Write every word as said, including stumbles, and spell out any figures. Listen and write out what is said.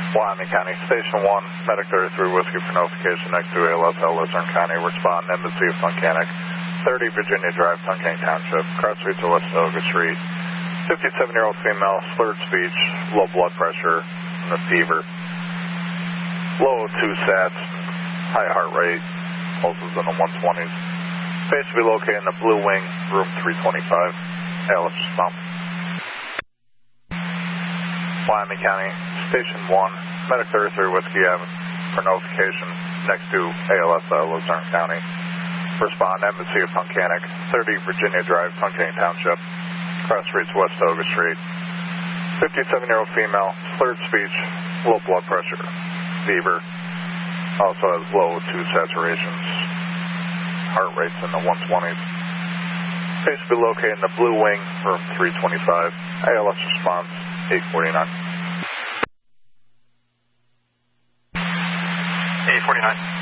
Wyoming County, Station one, Medic thirty-three Whiskey for notification next to A L S L, Luzerne County. Respond, Embassy of Tunkhannock, thirty Virginia Drive, Tunkhannock Township, cross street to West Oga Street. fifty-seven-year-old female, slurred speech, low blood pressure, and a fever. Low two sats, high heart rate, pulses in the one twenties. Patient to be located in the Blue Wing, room three twenty-five. A L S response. Wyoming County, Station one, Medic thirty-three Whiskey Avenue for notification next to A L S L, Luzerne County. Respond, Embassy of Tunkhannock, thirty Virginia Drive, Tunkhannock Township, cross streets West Oga Street. fifty-seven-year-old female, slurred speech, low blood pressure, fever, also has low two saturations, heart rates in the one twenties. Patient to be located in the Blue Wing, room three twenty-five. A L S response, eight forty-nine. eight forty-nine.